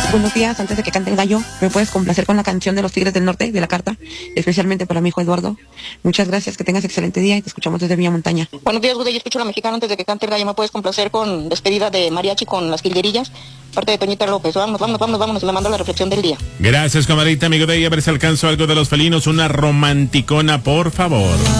Buenos días, antes de que cante el gallo, ¿me puedes complacer con la canción de los Tigres del Norte, de la carta? Especialmente para mi hijo Eduardo. Muchas gracias, que tengas excelente día y te escuchamos desde Villa Montaña. Buenos días, Gude, yo escucho a la mexicana. Antes de que cante el gallo, ¿me puedes complacer con despedida de mariachi con las jilguerillas? Parte de Toñita López. Vámonos, le mando la reflexión del día. Gracias, comadrita, amigo de ella. A ver si alcanzo algo de los felinos. Una romanticona, por favor.